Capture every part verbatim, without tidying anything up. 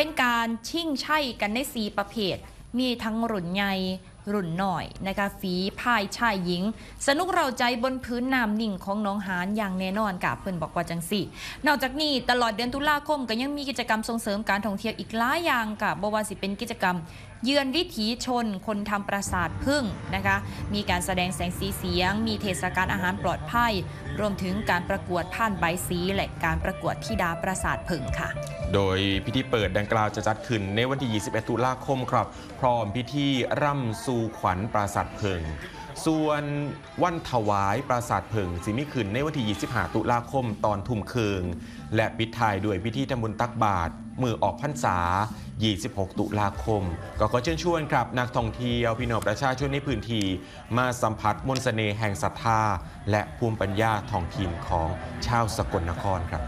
เป็นการชิงชัยกันในสี่ประเภทมีทั้งรุ่นใหญ่รุ่นหน่อยนะคะฝีพายชายหญิงสนุกเราใจบนพื้นน้ำนิ่งของน้องหานอย่างแน่นอนกับเพิ่นบอกว่าจังสี่นอกจากนี้ตลอดเดือนตุลาคมก็ยังมีกิจกรรมส่งเสริมการท่องเที่ยวอีกหลายอย่างกับบ่ว่าสิเป็นกิจกรรมเยือนวิถีชนคนทำปราสาทพึ่งนะคะมีการแสดงแสงสีเสียงมีเทศกาลอาหารปลอดภัยรวมถึงการประกวดผ่านใบสีและการประกวดธิดาปราสาทพึ่งค่ะโดยพิธีเปิดดังกล่าวจะจัดขึ้นในวันที่ยี่สิบเอ็ดตุลาคมครับพร้อมพิธีร่ำสู่ขวัญปราสาทพึ่งส่วนวันถวายปราสาทพึ่งสิมีขึ้นในวันที่ยี่สิบห้าตุลาคมตอนทุ่มครึ่งและปิดท้ายด้วยพิธีทำบุญตักบาตรมือออกพรรษายี่สิบหกตุลาคมก็ขอเชิญชวนครับนักท่องเที่ยวพี่น้องประชาชนในพื้นที่มาสัมผัสมนต์เสน่ห์แห่งศรัทธาและภูมิปัญญาท้องถิ่นของชาวสกลนครครับ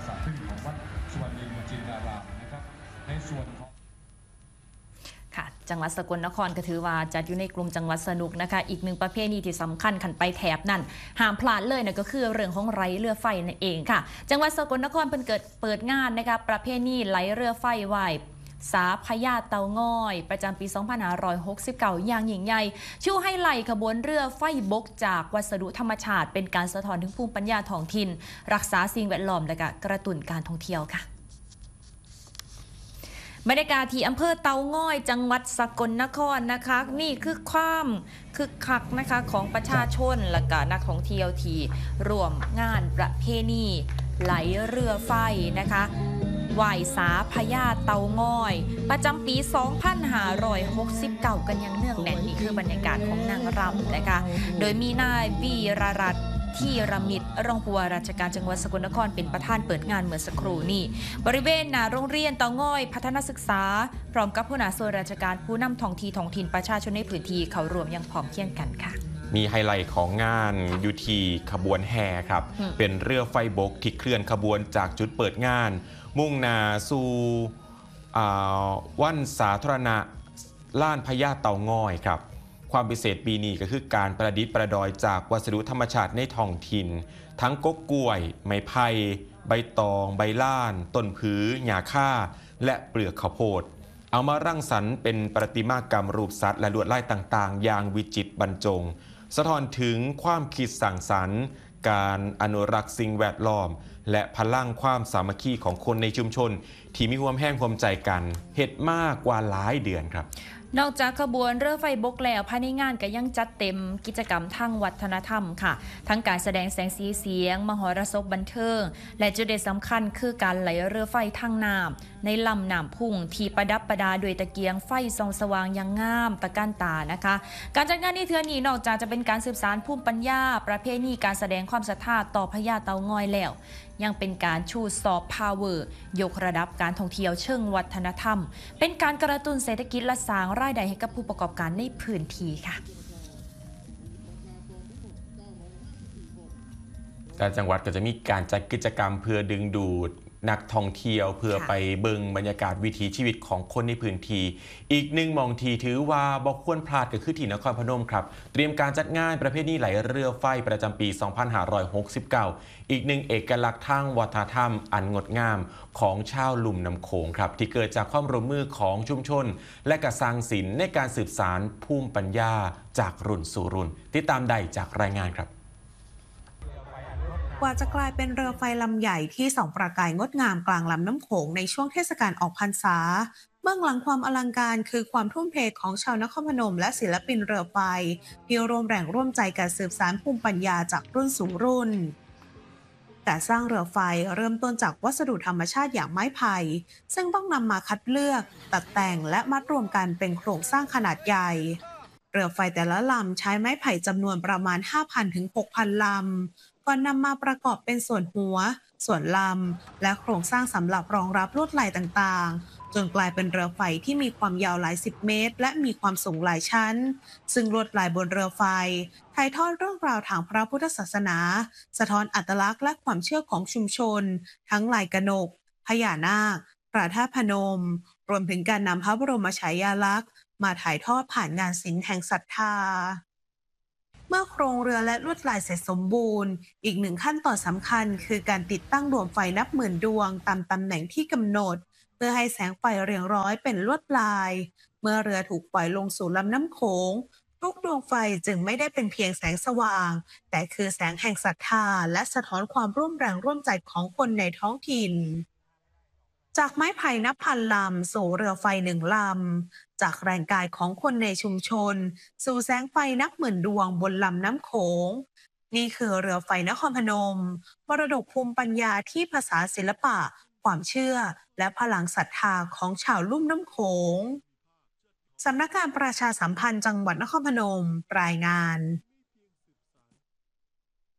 ค่ะจังหวัดสกลนครก็ถือว่าจัดอยู่ในกลุ่มจังหวัดสนุกนะคะอีกหนึ่งประเภทนี้ที่สำคัญขันไปแถบนั่นห้ามพลาดเลยนะก็คือเรื่องของไหลเรือไฟนั่นเองค่ะจังหวัดสกลนครเพิ่นเกิดเปิดงานนะคะประเภทนี้ไหลเรือไฟไหวสาพญาเตาง่อยประจำปี สองพันห้าร้อยหกสิบเก้า อย่างยิ่งใหญ่ชูให้ไหลขบวนเรือไฟบกจากวัสดุธรรมชาติเป็นการสะท้อนถึงภูมิปัญญาท้องถิ่นรักษาสิ่งแวดล้อมและก็กระตุ้นการท่องเที่ยวค่ะบรรยากาศที่อำเภอเตาง่อยจังหวัดสกลนครนะคะนี่คือความคึกคักนะคะของประชาชนและก็นักท่องเที่ยวที่ร่วมงานประเพณีไหลเรือไฟนะคะไหว้สาพญาเตาง่อยประจำปี สองพันห้าร้อยหกสิบเก้า กันอย่างเนื่องแน่นนี่คือบรรยากาศของนางรำนะคะโดยมีนายวีรรัตน์ที่ระมิดรองผู้ว่าราชการจังหวัดสกลนครเป็นประธานเปิดงานเมื่อสักครู่นี้บริเวณหน้าโรงเรียนเตาง่อยพัฒนาศึกษาพร้อมกับผู้นำส่วนราชการผู้นำท้องที่ท้องถิ่นประชาชนในพื้นที่เขารวมอย่างพร้อมเพรียงกันค่ะมีไฮไลท์ของงานยูทีขบวนแห่ครับเป็นเรือไฟบกที่เคลื่อนขบวนจากจุดเปิดงานมุ่งหน้าสู่วันสาธารณะล้านพญาเตาง่อยครับความพิเศษปีนี้ก็คือการประดิษฐ์ประดอยจากวัสดุธรรมชาติในท้องถิ่นทั้งกกกล้วยไม้ไผ่ใบตองใบล่านต้นผือหญ้าค่าและเปลือกข้าวโพดเอามารังสรรค์เป็นประติมากรรมรูปสัตว์และลวดลายต่างๆอย่างวิจิตรบรรจงสะท้อนถึงความคิดสร้างสรรค์การอนุรักษ์สิ่งแวดล้อมและพลังความสามัคคีของคนในชุมชนที่มีความแห้งความใจกันเฮ็ดมากกว่าหลายเดือนครับนอกจากขบวนเรือไฟบกแล้วภายในงานก็ยังจัดเต็มกิจกรรมทางวัฒนธรรมค่ะทั้งการแสดงแสงสีเสียงมหรสพบันเทิงและจุดเด่นสำคัญคือการไหลเรือไฟทางน้ำในลำน้ำพุ่งที่ประดับประดาด้วยตะเกียงไฟส่องสว่างอย่างงามตะการตานะคะการจัดงานในเทื่อนี้นอกจากจะเป็นการสืบสานภูมิปัญญาประเพณีการแสดงความศรัทธาต่อพญาเตางอยแล้วยังเป็นการชูซอฟต์พาวเวอร์ยกระดับการท่องเที่ยวเชิงวัฒนธรรมเป็นการกระตุ้นเศรษฐกิจและสร้างรายได้ให้กับผู้ประกอบการในพื้นที่ค่ะการจังหวัดก็จะมีการจัดกิจกรรมเพื่อดึงดูดนักท่องเที่ยวเพื่อไปเบิ่งบรรยากาศวิถีชีวิตของคนในพื้นที่อีกหนึ่งมองทีถือว่าบ่ควรพลาดก็คือที่นครพนมครับเตรียมการจัดงานประเพณีไหลเรือไฟประจำปี สองพันห้าร้อยหกสิบเก้า อีกหนึ่งเอกลักษณ์ทางวัฒนธรรมอันงดงามของชาวลุ่มน้ำโขงครับที่เกิดจากความร่วมมือของชุมชนและกระสร้างศิลป์ในการสืบสานภูมิปัญญาจากรุ่นสู่รุ่นติดตามได้จากรายงานครับกว่าจะกลายเป็นเรือไฟลำใหญ่ที่ส่องประกายงดงามกลางลำน้ำโขงในช่วงเทศกาลออกพรรษาเบื้องหลังความอลังการคือความทุ่มเทของชาวนครพนมและศิลปินเรือไฟที่ร่วมแรงร่วมใจกันสืบสานภูมิปัญญาจากรุ่นสู่รุ่นการสร้างเรือไฟเริ่มต้นจากวัสดุธรรมชาติอย่างไม้ไผ่ซึ่งต้องนำมาคัดเลือกตัดแต่งและมัดรวมกันเป็นโครงสร้างขนาดใหญ่เรือไฟแต่ละลำใช้ไม้ไผ่จำนวนประมาณ ห้าพันถึงหกพัน ลำก่อนนำมาประกอบเป็นส่วนหัวส่วนลำและโครงสร้างสำหรับรองรับลวดลายต่างๆจนกลายเป็นเรือไฟที่มีความยาวหลายสิบเมตรและมีความสูงหลายชั้นซึ่งลวดลายบนเรือไฟถ่ายทอดเรื่องราวทางพระพุทธศาสนาสะท้อนอัตลักษณ์และความเชื่อของชุมชนทั้งลายกนกพญานาคพระธาตุพนมรวมถึงการนำพระบรมฉายาลักษณ์มาถ่ายทอดผ่านงานศิลป์แห่งศรัทธาเมื่อโครงเรือและลวดลายเสร็จสมบูรณ์อีกหนึ่งขั้นตอนสำคัญคือการติดตั้งดวงไฟนับหมื่นดวงตามตำแหน่งที่กำหนดเพื่อให้แสงไฟเรียงร้อยเป็นลวดลาย เมื่อเรือถูกปล่อยลงสู่ลำน้ำโขงทุกดวงไฟจึงไม่ได้เป็นเพียงแสงสว่าง แต่คือแสงแห่งศรัทธาและสะท้อนความร่วมแรงร่วมใจของคนในท้องถิ่น จากไม้ไผ่นับพันลำสู่เรือไฟหนึ่งลำ จากแรงกายของคนในชุมชน สู่แสงไฟนับหมื่นดวงบนลำน้ำโขง นี่คือเรือไฟนครพนมมรดกภูมิปัญญาที่ภาษาศิลปะ ความเชื่อ และพลังศรัทธาของชาวลุ่มน้ำโขง สำนักงานประชาสัมพันธ์จังหวัดนครพนมรายงาน